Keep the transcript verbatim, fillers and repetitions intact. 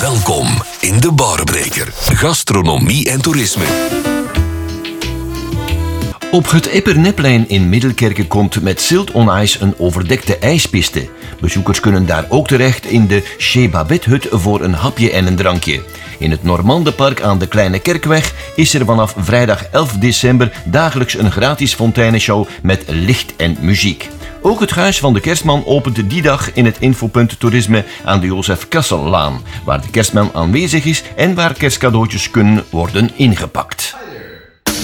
Welkom in de Barbreker. Gastronomie en toerisme. Op het Eperneplein in Middelkerke komt met Silt on Ice een overdekte ijspiste. Bezoekers kunnen daar ook terecht in de Chez Babette-hut voor een hapje en een drankje. In het Normandenpark aan de Kleine Kerkweg is er vanaf vrijdag elf december dagelijks een gratis fonteinenshow met licht en muziek. Ook het Huis van de Kerstman opent die dag in het infopunt toerisme aan de Jozef Kassellaan, waar de kerstman aanwezig is en waar kerstcadeautjes kunnen worden ingepakt.